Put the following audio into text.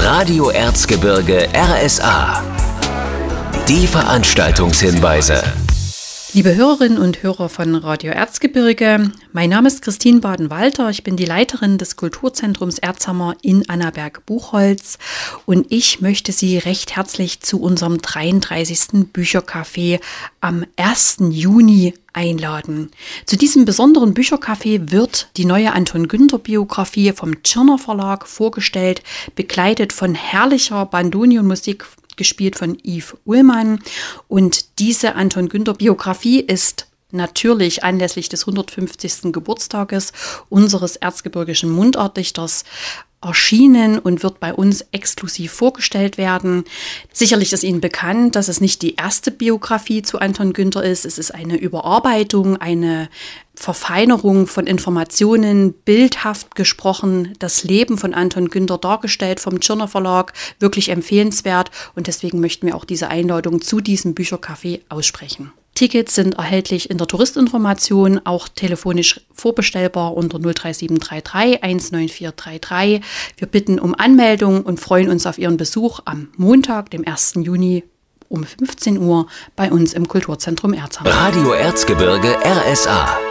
Radio Erzgebirge RSA. Die Veranstaltungshinweise. Liebe Hörerinnen und Hörer von Radio Erzgebirge, mein Name ist Christine Baden-Walter. Ich bin die Leiterin des Kulturzentrums Erzhammer in Annaberg-Buchholz und ich möchte Sie recht herzlich zu unserem 33. Büchercafé am 1. Juni einladen. Zu diesem besonderen Büchercafé wird die neue Anton-Günther-Biografie vom Tschirner Verlag vorgestellt, begleitet von herrlicher Bandonionmusik, gespielt von Yves Ullmann. Und diese Anton-Günther-Biografie ist natürlich anlässlich des 150. Geburtstages unseres erzgebirgischen Mundartdichters erschienen und wird bei uns exklusiv vorgestellt werden. Sicherlich ist Ihnen bekannt, dass es nicht die erste Biografie zu Anton Günther ist. Es ist eine Überarbeitung, eine Verfeinerung von Informationen, bildhaft gesprochen, das Leben von Anton Günther dargestellt vom Tschirner Verlag, wirklich empfehlenswert und deswegen möchten wir auch diese Einladung zu diesem Büchercafé aussprechen. Tickets sind erhältlich in der Touristinformation, auch telefonisch vorbestellbar unter 03733 19433. Wir bitten um Anmeldung und freuen uns auf Ihren Besuch am Montag, dem 1. Juni um 15 Uhr bei uns im Kulturzentrum Erzhammer. Radio Erzgebirge RSA.